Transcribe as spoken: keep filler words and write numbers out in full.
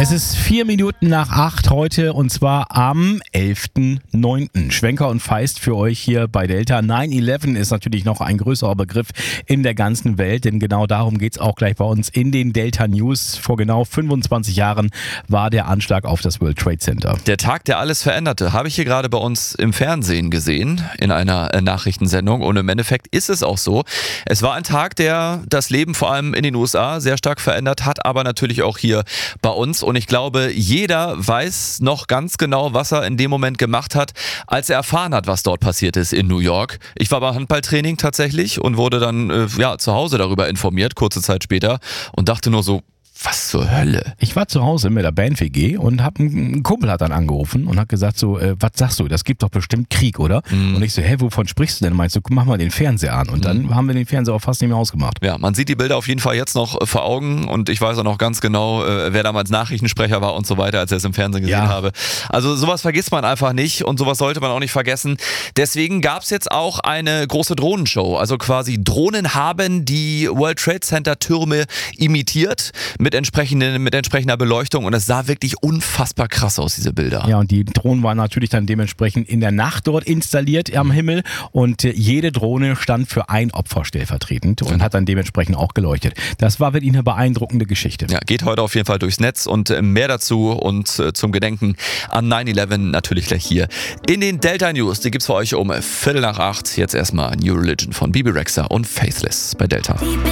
Es ist vier Minuten nach acht heute und zwar am elften neunten Schwenker und Feist für euch hier bei Delta. neun elf ist natürlich noch ein größerer Begriff in der ganzen Welt, denn genau darum geht es auch gleich bei uns in den Delta News. Vor genau fünfundzwanzig Jahren war der Anschlag auf das World Trade Center. Der Tag, der alles veränderte, habe ich hier gerade bei uns im Fernsehen gesehen, in einer Nachrichtensendung. Und im Endeffekt ist es auch so. Es war ein Tag, der das Leben vor allem in den U S A sehr stark verändert hat, aber natürlich auch hier bei uns. Und ich glaube, jeder weiß noch ganz genau, was er in dem Moment gemacht hat, als er erfahren hat, was dort passiert ist in New York. Ich war beim Handballtraining tatsächlich und wurde dann äh, ja, zu Hause darüber informiert, kurze Zeit später, und dachte nur so, was zur Hölle? Ich war zu Hause mit der Band-W G und hab ein Kumpel hat dann angerufen und hat gesagt so, äh, was sagst du, das gibt doch bestimmt Krieg, oder? Mm. Und ich so, hä, wovon sprichst du denn? Meinst du, mach mal den Fernseher an. Und mm. dann haben wir den Fernseher auch fast nicht mehr ausgemacht. Ja, man sieht die Bilder auf jeden Fall jetzt noch vor Augen und ich weiß auch noch ganz genau, äh, wer damals Nachrichtensprecher war und so weiter, als ich es im Fernsehen gesehen ja. habe. Also sowas vergisst man einfach nicht und sowas sollte man auch nicht vergessen. Deswegen gab es jetzt auch eine große Drohnenshow. Also quasi Drohnen haben die World Trade Center Türme imitiert mit entsprechenden mit entsprechender Beleuchtung und es sah wirklich unfassbar krass aus, diese Bilder. Ja, und die Drohnen waren natürlich dann dementsprechend in der Nacht dort installiert am Himmel und jede Drohne stand für ein Opfer stellvertretend und hat dann dementsprechend auch geleuchtet. Das war wirklich eine beeindruckende Geschichte. Ja, geht heute auf jeden Fall durchs Netz und mehr dazu und zum Gedenken an neun elf natürlich gleich hier in den Delta News. Die gibt's für euch um Viertel nach acht. Jetzt erstmal New Religion von Bebe Rexha und Faithless bei Delta.